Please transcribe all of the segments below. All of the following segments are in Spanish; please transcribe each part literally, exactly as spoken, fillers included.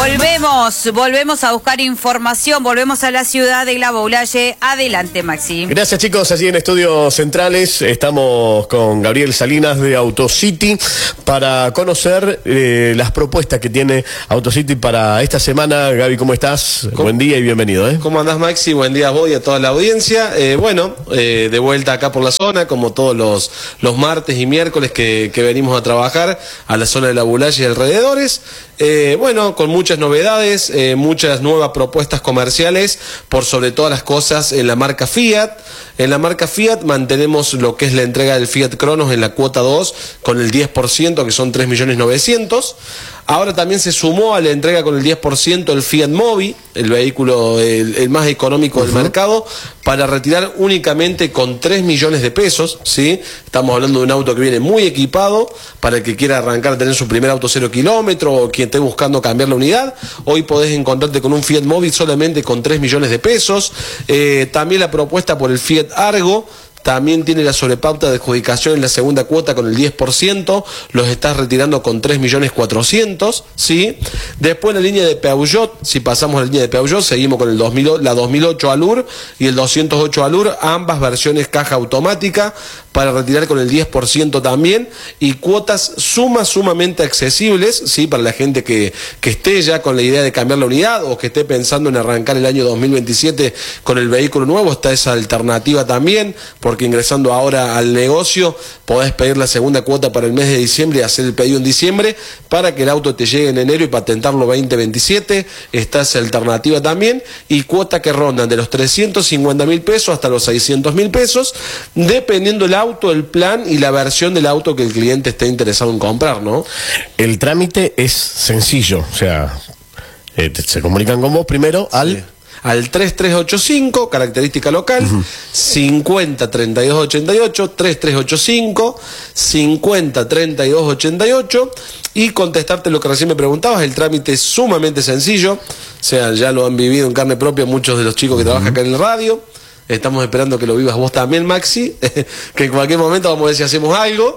Volvemos, volvemos a buscar información, volvemos a la ciudad de La Boulaye. Adelante, Maxi. Gracias, chicos. Allí en Estudios Centrales estamos con Gabriel Salinas de AutoCity para conocer eh, las propuestas que tiene AutoCity para esta semana. Gaby, ¿cómo estás? ¿Cómo? Buen día y bienvenido. ¿eh? ¿Cómo andás, Maxi? Buen día a vos y a toda la audiencia. Eh, bueno, eh, de vuelta acá por la zona, como todos los, los martes y miércoles que, que venimos a trabajar a la zona de La Boulaye y alrededores. Eh, bueno, con muchas novedades, eh, muchas nuevas propuestas comerciales, por sobre todas las cosas en la marca Fiat. En la marca Fiat mantenemos lo que es la entrega del Fiat Cronos en la cuota dos con el diez por ciento, que son tres millones novecientos mil. Ahora también se sumó a la entrega con el diez por ciento el Fiat Mobi, el vehículo el, el más económico uh-huh. del mercado, para retirar únicamente con tres millones de pesos, ¿sí? Estamos hablando de un auto que viene muy equipado para el que quiera arrancar a tener su primer auto cero kilómetro o quien esté buscando cambiar la unidad. Hoy podés encontrarte con un Fiat Mobi solamente con tres millones de pesos. Eh, también la propuesta por el Fiat Argo. También tiene la sobrepauta de adjudicación en la segunda cuota con el diez por ciento, los estás retirando con tres millones cuatrocientos mil, ¿sí? Después la línea de Peugeot, si pasamos a la línea de Peugeot, seguimos con el dos mil, la dos mil ocho Allure y el doscientos ocho Allure, ambas versiones caja automática, para retirar con el diez por ciento también, y cuotas sumas, sumamente accesibles, ¿sí? Para la gente que, que esté ya con la idea de cambiar la unidad o que esté pensando en arrancar el año dos mil veintisiete con el vehículo nuevo, está esa alternativa también, porque ingresando ahora al negocio podés pedir la segunda cuota para el mes de diciembre y hacer el pedido en diciembre para que el auto te llegue en enero y patentarlo veinte veintisiete, está esa alternativa también, y cuotas que rondan de los trescientos cincuenta mil pesos hasta los seiscientos mil pesos, dependiendo el auto, el plan y la versión del auto que el cliente esté interesado en comprar, ¿no? El trámite es sencillo, o sea, eh, se comunican con vos primero al... Sí. Al tres tres ocho cinco, característica local, uh-huh. cincuenta treinta y dos ochenta y ocho, tres tres ocho cinco, cincuenta treinta y dos ochenta y ocho, y contestarte lo que recién me preguntabas. El trámite es sumamente sencillo, o sea, ya lo han vivido en carne propia muchos de los chicos que trabajan acá en el radio. Estamos esperando que lo vivas vos también, Maxi, que en cualquier momento vamos a ver si hacemos algo.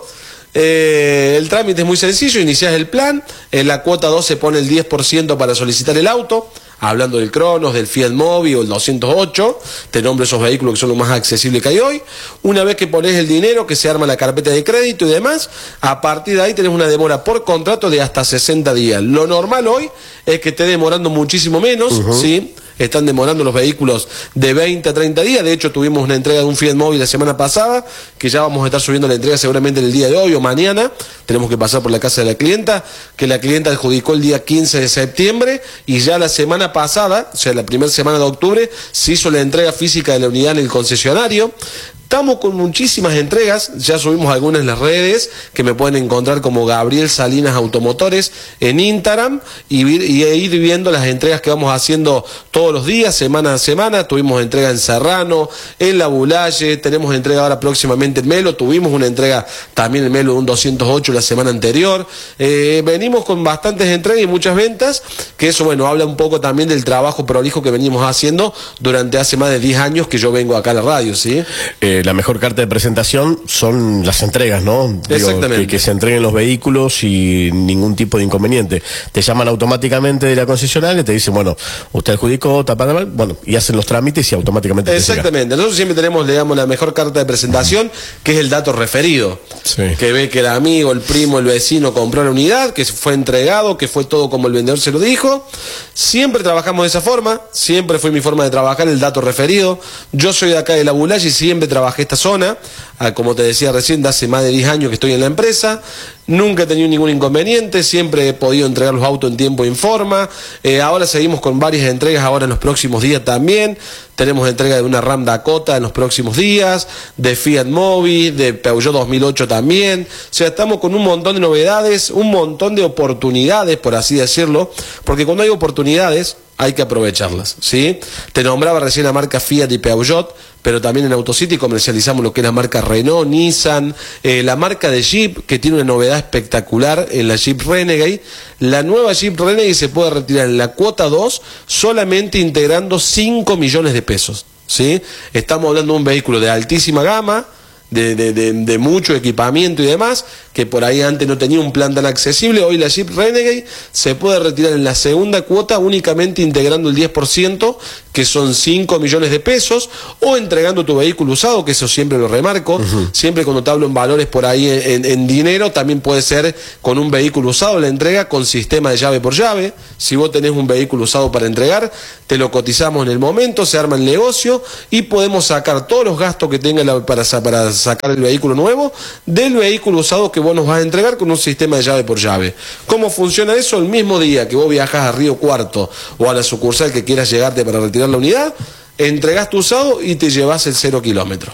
Eh, el trámite es muy sencillo, iniciás el plan, en la cuota dos se pone el diez por ciento para solicitar el auto. Hablando del Cronos, del Fiat Mobi o el doscientos ocho, te nombro esos vehículos que son los más accesibles que hay hoy. Una vez que pones el dinero, que se arma la carpeta de crédito y demás, a partir de ahí tenés una demora por contrato de hasta sesenta días. Lo normal hoy es que esté demorando muchísimo menos, uh-huh. ¿sí? Están demorando los vehículos de veinte a treinta días. De hecho, tuvimos una entrega de un Fiat Mobi la semana pasada, que ya vamos a estar subiendo la entrega seguramente en el día de hoy o mañana. Tenemos que pasar por la casa de la clienta, que la clienta adjudicó el día quince de septiembre, y ya la semana pasada, o sea, la primera semana de octubre, se hizo la entrega física de la unidad en el concesionario. Estamos con muchísimas entregas, ya subimos algunas en las redes, que me pueden encontrar como Gabriel Salinas Automotores en Instagram, y, y ir viendo las entregas que vamos haciendo todos los días, semana a semana. Tuvimos entrega en Serrano, en La Boulaye, tenemos entrega ahora próximamente en Melo, tuvimos una entrega también en Melo de un doscientos ocho la semana anterior. Eh, venimos con bastantes entregas y muchas ventas, que eso, bueno, habla un poco también del trabajo prolijo que venimos haciendo durante hace más de diez años que yo vengo acá a la radio, ¿sí? Eh, la mejor carta de presentación son las entregas, ¿no? Digo, Exactamente. Que, que se entreguen los vehículos y ningún tipo de inconveniente. Te llaman automáticamente de la concesionaria y te dicen, bueno, usted adjudicó, tapa, bueno, y hacen los trámites y automáticamente te Exactamente. llega. Nosotros siempre tenemos, le damos la mejor carta de presentación, que es el dato referido. Sí. Que ve que el amigo, el primo, el vecino compró la unidad, que fue entregado, que fue todo como el vendedor se lo dijo. Siempre trabajamos de esa forma, siempre fue mi forma de trabajar, el dato referido. Yo soy de acá de La Boulaye y siempre trabajé esta zona, como te decía recién, de hace más de diez años que estoy en la empresa. Nunca he tenido ningún inconveniente, siempre he podido entregar los autos en tiempo y en forma. Eh, ahora seguimos con varias entregas, ahora en los próximos días también. Tenemos entrega de una Ram Dakota en los próximos días, de Fiat Mobi, de Peugeot dos mil ocho también. O sea, estamos con un montón de novedades, un montón de oportunidades, por así decirlo, porque cuando hay oportunidades hay que aprovecharlas, ¿sí? Te nombraba recién la marca Fiat y Peugeot, pero también en AutoCity comercializamos lo que es la marca Renault, Nissan, eh, la marca de Jeep, que tiene una novedad espectacular en la Jeep Renegade. La nueva Jeep Renegade se puede retirar en la cuota dos solamente integrando cinco millones de pesos, ¿sí? Estamos hablando de un vehículo de altísima gama, de, de, de, de mucho equipamiento y demás, que por ahí antes no tenía un plan tan accesible. Hoy la Jeep Renegade se puede retirar en la segunda cuota únicamente integrando el diez por ciento, que son cinco millones de pesos, o entregando tu vehículo usado, que eso siempre lo remarco. Uh-huh. Siempre cuando te hablo en valores por ahí en, en, en dinero, también puede ser con un vehículo usado, la entrega con sistema de llave por llave. Si vos tenés un vehículo usado para entregar, te lo cotizamos en el momento, se arma el negocio y podemos sacar todos los gastos que tenga la, para, para sacar el vehículo nuevo del vehículo usado que vos nos vas a entregar con un sistema de llave por llave. ¿Cómo funciona eso? El mismo día que vos viajás a Río Cuarto o a la sucursal que quieras llegarte para retirar la unidad, entregás tu usado y te llevas el cero kilómetro.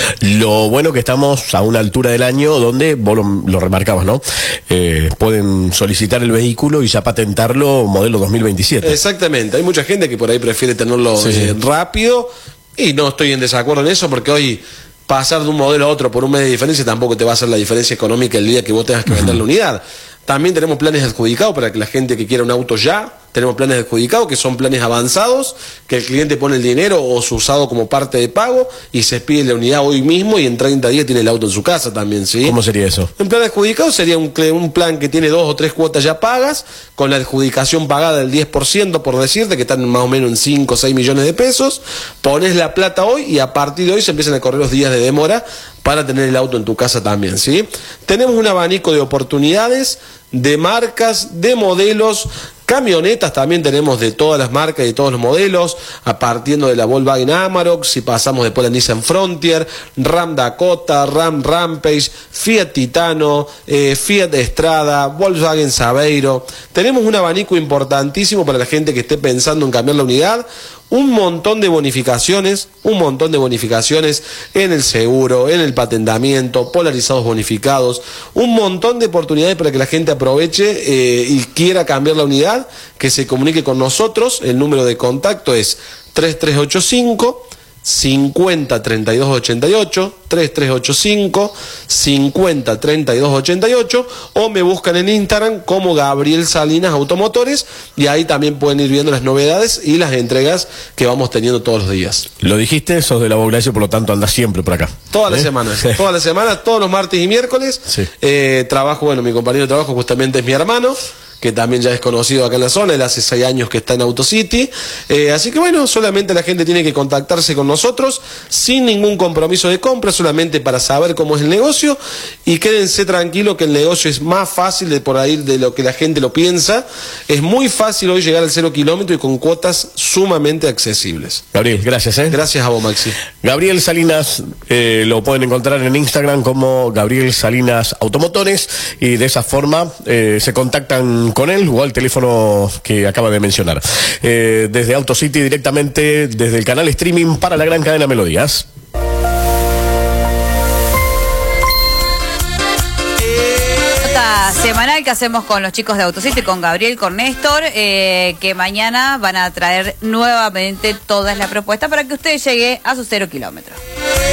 Lo bueno que estamos a una altura del año donde, vos lo, lo remarcabas, ¿no? Eh, pueden solicitar el vehículo y ya patentarlo modelo dos mil veintisiete. Exactamente, hay mucha gente que por ahí prefiere tenerlo sí, eh, sí. rápido, y no estoy en desacuerdo en eso, porque hoy pasar de un modelo a otro por un mes de diferencia tampoco te va a hacer la diferencia económica el día que vos tengas que vender uh-huh. la unidad. También tenemos planes adjudicados para que la gente que quiera un auto ya, tenemos planes adjudicados que son planes avanzados, que el cliente pone el dinero o su usado como parte de pago y se pide la unidad hoy mismo y en treinta días tiene el auto en su casa también, ¿sí? ¿Cómo sería eso? Un plan adjudicado sería un, un plan que tiene dos o tres cuotas ya pagas, con la adjudicación pagada del diez por ciento, por decirte, que están más o menos en cinco o seis millones de pesos, pones la plata hoy y a partir de hoy se empiezan a correr los días de demora para tener el auto en tu casa también, ¿sí? Tenemos un abanico de oportunidades, de marcas, de modelos. Camionetas también tenemos de todas las marcas y de todos los modelos, a partiendo de la Volkswagen Amarok, si pasamos después a la Nissan Frontier, Ram Dakota, Ram Rampage, Fiat Titano, eh, Fiat Strada, Volkswagen Saveiro. Tenemos un abanico importantísimo para la gente que esté pensando en cambiar la unidad. Un montón de bonificaciones, un montón de bonificaciones en el seguro, en el patentamiento, polarizados bonificados, un montón de oportunidades para que la gente aproveche eh, y quiera cambiar la unidad, que se comunique con nosotros. El número de contacto es tres tres ocho cinco, cincuenta, treinta y dos ochenta y ocho, tres tres ocho cinco, cincuenta, treinta y dos ochenta y ocho, o me buscan en Instagram como Gabriel Salinas Automotores, y ahí también pueden ir viendo las novedades y las entregas que vamos teniendo todos los días. Lo dijiste, sos de la Boglacio, por lo tanto andás siempre por acá. Todas ¿Eh? las semanas, todas las semanas, todos los martes y miércoles. Sí. Eh, trabajo, bueno, mi compañero de trabajo justamente es mi hermano, que también ya es conocido acá en la zona, él hace seis años que está en AutoCity, eh, así que bueno, solamente la gente tiene que contactarse con nosotros, sin ningún compromiso de compra, solamente para saber cómo es el negocio, y quédense tranquilos que el negocio es más fácil de por ahí de lo que la gente lo piensa. Es muy fácil hoy llegar al cero kilómetro y con cuotas sumamente accesibles. Gabriel, gracias, ¿eh? Gracias a vos, Maxi. Gabriel Salinas, eh, lo pueden encontrar en Instagram como Gabriel Salinas Automotores, y de esa forma eh, se contactan con él o al teléfono que acaba de mencionar. Eh, desde AutoCity directamente, desde el canal streaming para la gran cadena Melodías. Semanal que hacemos con los chicos de AutoCity, con Gabriel, con Néstor, eh, que mañana van a traer nuevamente toda la propuesta para que usted llegue a sus cero kilómetros.